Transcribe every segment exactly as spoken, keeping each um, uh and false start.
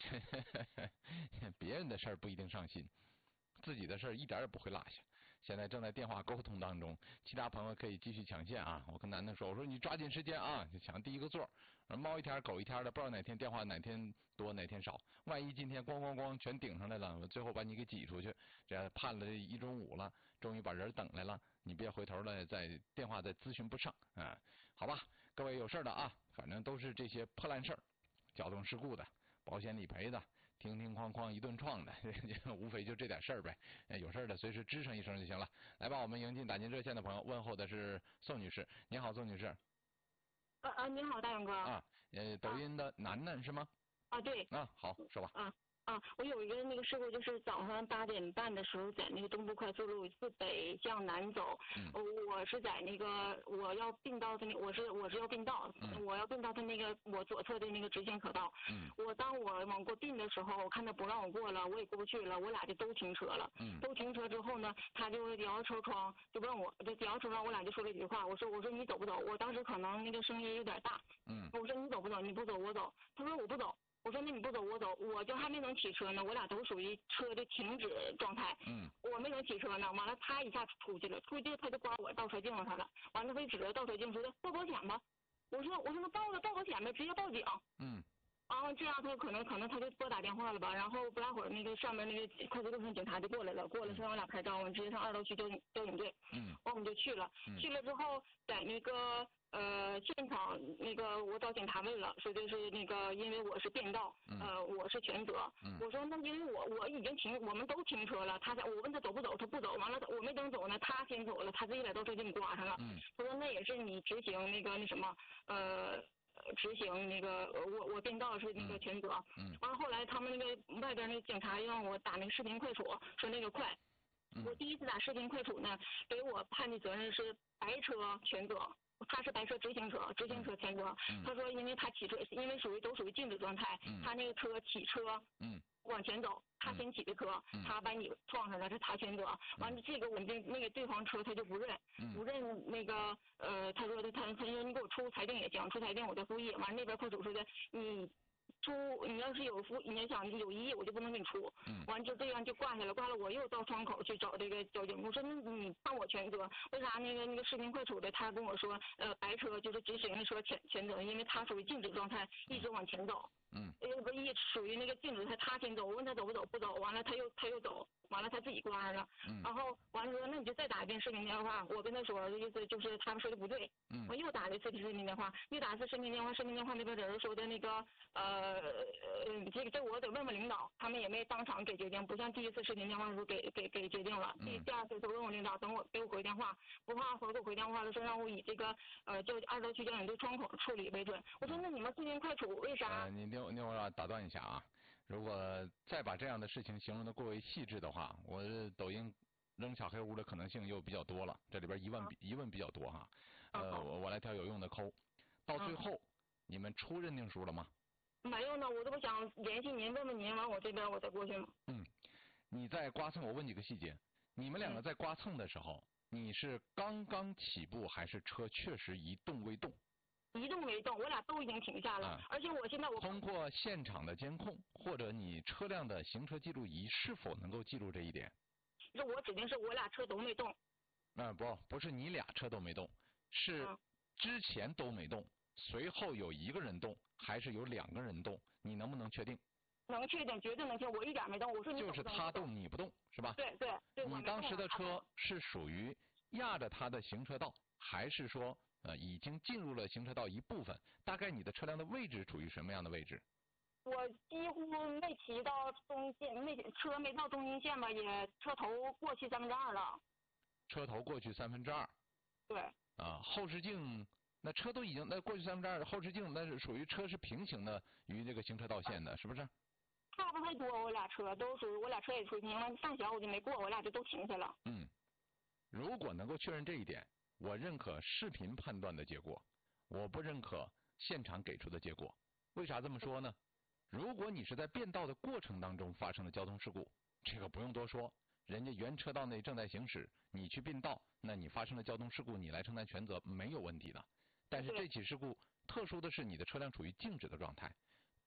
别人的事儿不一定上心，自己的事儿一点也不会落下。现在正在电话沟通当中，其他朋友可以继续抢线啊！我跟楠楠说，我说你抓紧时间啊，就抢第一个座。猫一天狗一天的，不知道哪天电话哪天多哪天少，万一今天咣咣咣全顶上来了，我最后把你给挤出去，这样盼了一中午了，终于把人等来了，你别回头了，在电话再咨询不上啊！好吧，各位有事的啊，反正都是这些破烂事儿，交通事故的。保险理赔的，停停哐哐一顿撞的，无非就这点事儿呗。有事的随时吱声一声就行了。来吧，我们迎进打进热线的朋友，问候的是宋女士。你好，宋女士。 啊啊，你好，大勇哥。 啊，呃，抖音的楠楠是吗？ 啊，对。 啊，好，说吧。 啊。啊，我有一个那个事故，就是早上八点半的时候，在那个东部快速路自北向南走， 嗯、 我是在那个我要并道的那，我是我是要并道， 嗯、 我要并到他那个我左侧的那个直行可道。 嗯。 我当我往过并的时候，我看他不让我过了，我也过不去了，我俩就都停车了。 嗯。 都停车之后呢，他就摇车窗，就问我，就摇车窗，我俩就说了一句话，我说我说你走不走？我当时可能那个声音有点大。 嗯。 我说你走不走？你不走我走。他说我不走。我说那你不走我走，我就还没能起车呢，我俩都属于车的停止状态。 嗯。 我没能起车呢，完了他一下出去了，出去他就刮我倒车镜子上了，完了他就指着倒车镜说的报保险吧。我说我说那报了报保险呗，直接报警。 嗯。 然后这样他可能可能他就拨打电话了吧，然后不大会儿那个上面那个快速路上警察就过来了，过来说让我俩拍照，我们直接上二楼区交警交警队。 嗯。 完我们就去了， 嗯、 去了之后在那个。呃，现场那个我找警察问了，说的是那个因为我是变道，呃，我是全责。 嗯、 我说那因为我我已经停，我们都停车了，他才我问他走不走，他不走，完了我没等走呢，他先走了，他自己来倒车镜刮上了。 嗯、 他说那也是你执行那个那什么呃执行那个我我变道是那个全责。 嗯。 完了后来他们那个外边那个警察让我打那个视频快处，说那个快。 嗯、 我第一次打视频快处呢，给我判的责任是白车全责。他是白车直行车，直行车全责。 嗯、 他说，因为他骑车，因为属于都属于静止状态， 嗯、 他那个车起车， 嗯， 往前走，他先起的车， 嗯、 他把你撞上了，是他全责。完了，这个我们这那个对方车他就不认， 嗯、 不认那个呃，他说的他他说你给我出裁定也行，出裁定我再复议。完了那边快主说的你。出你要是有复，你想有异议，我就不能给你出。 嗯。 完就这样就挂下了，挂了我又到窗口去找这个交警，我说那你判我全责，为啥那个那个视频快处的他跟我说，呃，白车就是直行的车全全责，因为他属于静止状态，一直往前走。 嗯。 呃不一属于那个静止，他他先走，我问他走不走，不走，完了他又他又走。完了他自己刮上了， 嗯、 然后完了说那你就再打一遍视频电话，我跟他说的意思就是他们说的不对， 嗯、 我又打了一次视频电话，又打一次视频电话，视频电话那边人说的那个呃呃这个这我得问问领导，他们也没当场给决定，不像第一次视频电话的时候给给给决定了，第、 嗯、 第二次都问我领导，等我给我回电话，不怕回给我回电话了，说让我以这个呃就二楼区交警队窗口处理为准，我说那你们视频快处为啥？ 呃，你那那会儿打断一下啊，如果再把这样的事情形容的过为细致的话，我抖音扔小黑屋的可能性又比较多了，这里边疑问、啊、疑问比较多哈。呃，我我来挑有用的抠。到最后、啊、你们出认定书了吗？ 没有呢，我这不想联系您问问您，完我这边我再过去吗？ 嗯，你在刮蹭，我问几个细节，你们两个在刮蹭的时候，嗯、你是刚刚起步还是车确实一动未动？ 一动没动，我俩都已经停下了，啊、而且我现在我通过现场的监控或者你车辆的行车记录仪是否能够记录这一点？ 这我指定是我俩车都没动。 那、啊、不不是你俩车都没动，是之前都没动，随后有一个人动，还是有两个人动？你能不能确定？ 能确定，绝对能确定，我一点没动。我说你就是他动你不动是吧？ 对对对。 你当时的车是属于压着他的行车道，还是说？呃，已经进入了行车道一部分，大概你的车辆的位置处于什么样的位置？ 我几乎没骑到中线，没车没到中心线吧，也车头过去三分之二了。 车头过去三分之二。 对。 啊，后视镜那车都已经那过去三分之二，后视镜那是属于车是平行的与这个行车道线的，是不是？ 差不太多，我俩车都属于我俩车也出平了，上小我就没过，我俩就都停下了。 嗯，如果能够确认这一点。我认可视频判断的结果，我不认可现场给出的结果。为啥这么说呢？如果你是在变道的过程当中发生的交通事故，这个不用多说，人家原车道内正在行驶，你去并道，那你发生了交通事故，你来承担全责没有问题的。但是这起事故特殊的是你的车辆处于静止的状态，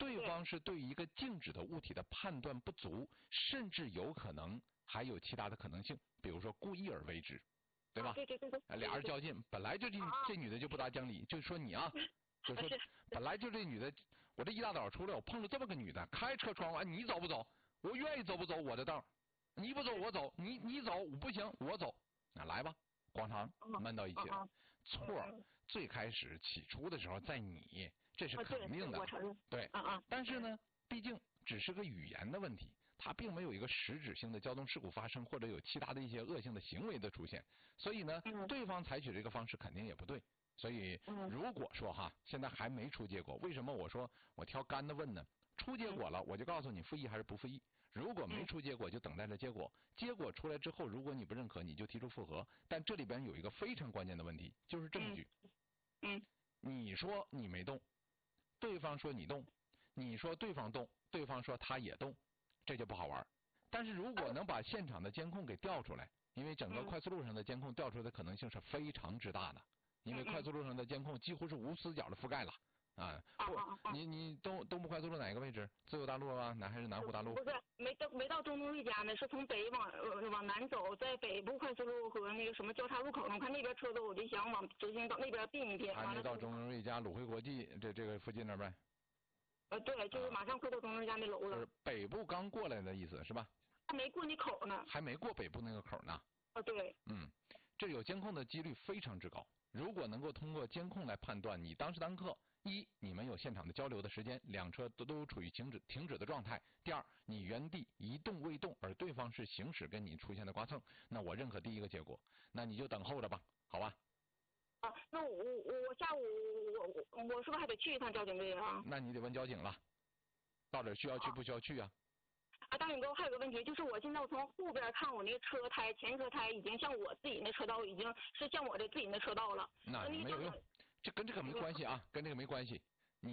对方是对于一个静止的物体的判断不足，甚至有可能还有其他的可能性，比如说故意而为之，对吧？ 啊、对对对对。 俩人较劲，本来就这、啊、这女的就不大讲理，就说你啊，就说本来就这女的，我这一大早出来，我碰着这么个女的，开车窗户，你走不走？我愿意走不走我的道，你不走我走，你你走不行我走，那来吧，广场闷到一起了。 啊、 错、啊，最开始起初的时候在你，这是肯定的， 啊、对, 对, 对啊啊。 但是呢，毕竟只是个语言的问题，它并没有一个实质性的交通事故发生，或者有其他的一些恶性的行为的出现，所以呢， 嗯、 对方采取这个方式肯定也不对。所以如果说哈，现在还没出结果，为什么我说我挑干的问呢？出结果了，我就告诉你复议还是不复议。如果没出结果，就等待着结果。结果出来之后，如果你不认可，你就提出复核。但这里边有一个非常关键的问题，就是证据。 嗯。 你说你没动，对方说你动，你说对方动，对方说他也动，这就不好玩。但是如果能把现场的监控给调出来，因为整个快速路上的监控调出来的可能性是非常之大的，因为快速路上的监控几乎是无死角的覆盖了。啊，不，你你东东部快速路哪个位置？自由大路啊，南还是南湖大路？ 不是，没到没到中东瑞家呢，是从北往呃往南走，在北部快速路和那个什么交叉路口，我看那边车多，我就想往直行到那边并一并。 还没到中东瑞家鲁汇国际这这个附近那呗？ 呃，对，就是马上快到中东瑞家那楼了。 北部刚过来的意思是吧？ 还没过那口呢。 还没过北部那个口呢。 啊，对。 嗯，这有监控的几率非常之高。如果能够通过监控来判断你当时当刻。一，你们有现场的交流的时间，两车都都处于停止停止的状态。第二，你原地一动未动，而对方是行驶跟你出现的刮蹭，那我认可第一个结果，那你就等候着吧，好吧？ 啊，那我我我下午我我我是不是还得去一趟交警队啊？ 那你得问交警了，到底需要去不需要去啊？ 啊，大勇哥，还有个问题，就是我现在我从后边看我那个车胎前车胎已经向我自己那车道，已经是向我的自己那车道了。 那没有用。这跟这个没关系啊，跟这个没关系。